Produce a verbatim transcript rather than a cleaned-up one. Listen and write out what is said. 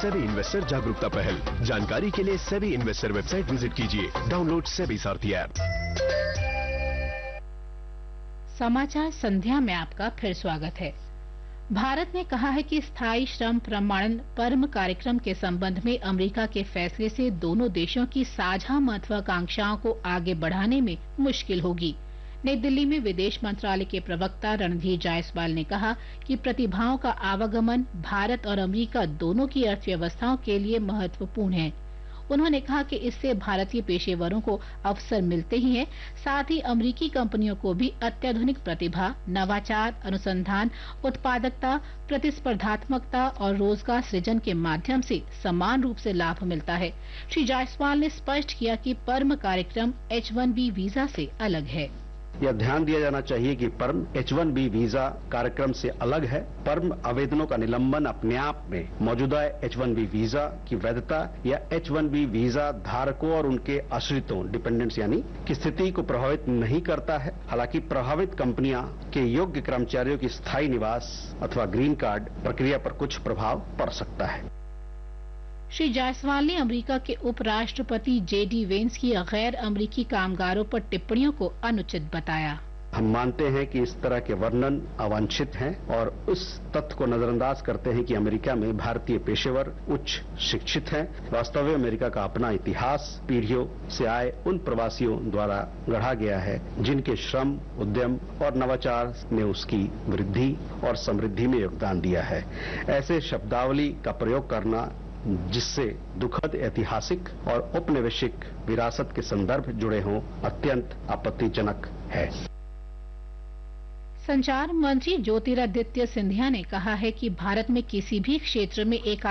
SEBI investor जागरूकता पहल। जानकारी के लिए सेबी इन्वेस्टर वेबसाइट विजिट कीजिए। डाउनलोड सेबी सारथी ऐप। समाचार संध्या में आपका फिर स्वागत है। भारत ने कहा है कि स्थायी श्रम प्रमाणन परम कार्यक्रम के संबंध में अमेरिका के फैसले से दोनों देशों की साझा महत्वाकांक्षाओं को आगे बढ़ाने में मुश्किल होगी। नई दिल्ली में विदेश मंत्रालय के प्रवक्ता रणधीर जायसवाल ने कहा कि प्रतिभाओं का आवागमन भारत और अमेरिका दोनों की अर्थव्यवस्थाओं के लिए महत्वपूर्ण है। उन्होंने कहा कि इससे भारतीय पेशेवरों को अवसर मिलते ही हैं, साथ ही अमेरिकी कंपनियों को भी अत्याधुनिक प्रतिभा, नवाचार, अनुसंधान, उत्पादकता, प्रतिस्पर्धात्मकता और रोजगार सृजन के माध्यम से समान रूप से लाभ मिलता है। श्री जायसवाल ने स्पष्ट किया कि पर्म कार्यक्रम एच वन बी वीजा से अलग है। यह ध्यान दिया जाना चाहिए कि पर्म एच वन बी वीजा कार्यक्रम से अलग है। पर्म आवेदनों का निलंबन अपने आप में मौजूदा एच वन बी वीजा की वैधता या एच वन बी वीजा धारकों और उनके आश्रितों डिपेंडेंट्स यानी की स्थिति को प्रभावित नहीं करता है। हालांकि प्रभावित कंपनियां के योग्य कर्मचारियों की स्थायी निवास अथवा ग्रीन कार्ड प्रक्रिया पर कुछ प्रभाव पड़ सकता है। श्री जायसवाल ने अमेरिका के उपराष्ट्रपति जे डी वेंस की गैर अमेरिकी कामगारों पर टिप्पणियों को अनुचित बताया। हम मानते हैं कि इस तरह के वर्णन अवांछित हैं और उस तथ्य को नजरअंदाज करते हैं कि अमेरिका में भारतीय पेशेवर उच्च शिक्षित हैं। वास्तव में अमेरिका का अपना इतिहास पीढ़ियों से आए उन प्रवासियों द्वारा गढ़ा गया है जिनके श्रम, उद्यम और नवाचार ने उसकी वृद्धि और समृद्धि में योगदान दिया है। ऐसे शब्दावली का प्रयोग करना जिससे दुखद ऐतिहासिक और औपनिवेशिक विरासत के संदर्भ जुड़े हों, अत्यंत आपत्तिजनक है। संचार मंत्री ज्योतिरादित्य सिंधिया ने कहा है कि भारत में किसी भी क्षेत्र में एक